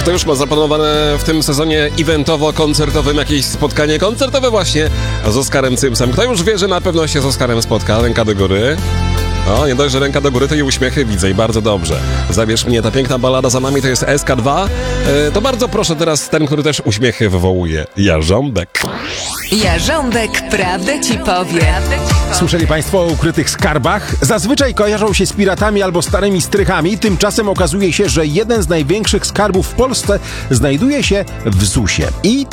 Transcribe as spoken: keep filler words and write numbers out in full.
Kto już ma zaplanowane w tym sezonie eventowo-koncertowym jakieś spotkanie koncertowe właśnie z Oskarem Cymsem? Kto już wie, że na pewno się z Oskarem spotka? Ręka do góry. O, nie dość, że ręka do góry, to i uśmiechy widzę i bardzo dobrze. Zabierz mnie, ta piękna balada za nami to jest S K dwa. E, to bardzo proszę teraz ten, który też uśmiechy wywołuje. Jarząbek. Jarząbek prawdę ci powie. Słyszeli Państwo o ukrytych skarbach? Zazwyczaj kojarzą się z piratami albo starymi strychami. Tymczasem okazuje się, że jeden z największych skarbów w Polsce znajduje się w zusie. I